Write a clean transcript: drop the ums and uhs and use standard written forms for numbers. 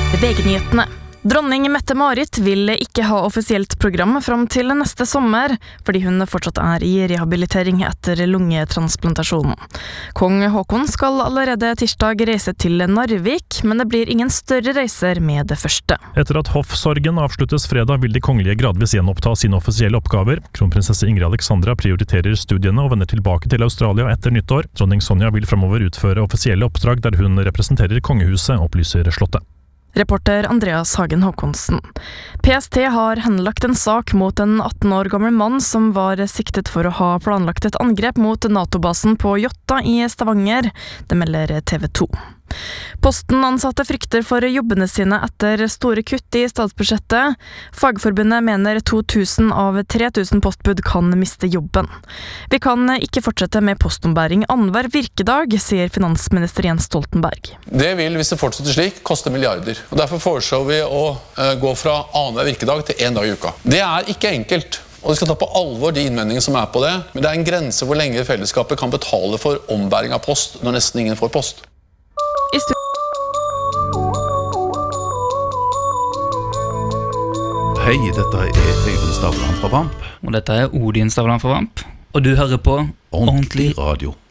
VG-nyhetene. Dronning Mette-Marit vil ikke ha offisielt program fram til neste sommer, fordi hun fortsatt i rehabilitering etter lungetransplantasjonen. Kong Håkon skal allerede tirsdag reise til Narvik, men det blir ingen større reiser med det første. Etter at hoffsorgen avsluttes fredag, vil de kongelige gradvis gjenoppta sine offisielle oppgaver. Kronprinsesse Ingrid Alexandra prioriterer studiene og vender tilbake til Australia etter nyttår. Dronning Sonja vil fremover utføre offisielle oppdrag der hun representerer kongehuset, opplyser slottet. Reporter Andreas Hagen Håkonsen. PST har henlagt en sak mot en 18 år gammel mann som var siktet for å ha planlagt et angrep mot NATO-basen på Jotta i Stavanger. Det melder TV 2. Posten-ansatte frykter for jobbene sine etter store kutt i statsbudsjettet. Fagforbundet mener 2000 av 3000 postbud kan miste jobben. Vi kan ikke fortsette med postombæring annenhver virkedag, sier finansminister Jens Stoltenberg. Det vil, hvis det fortsetter slik, koste milliarder. Og derfor foreslår vi å gå fra annenhver virkedag til 1 dag i uka. Det ikke enkelt. Og vi skal ta på alvor de innvendingene som på det, men det en grense hvor lenge fellesskapet kan betale for ombæring av post når nesten ingen får post. Hei, dette Øyvind Stavland fra VAMP. Og dette Odin Stavland fra VAMP. Og du hører på Ordentlig Radio.